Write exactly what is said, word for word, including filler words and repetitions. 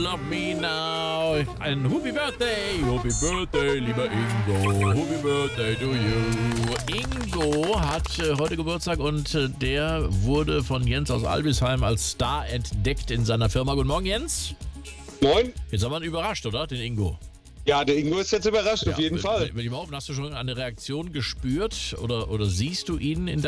Love me now. Ein Happy Birthday, Happy Birthday, lieber Ingo. Happy Birthday to you. Ingo hat äh, heute Geburtstag und äh, der wurde von Jens aus Albisheim als Star entdeckt in seiner Firma. Guten Morgen, Jens. Moin. Jetzt haben wir ihn überrascht, oder? Den Ingo. Ja, der Ingo ist jetzt überrascht, Ja, auf jeden will, Fall. Will ich mal auf, hast du schon eine Reaktion gespürt oder, oder siehst du ihn in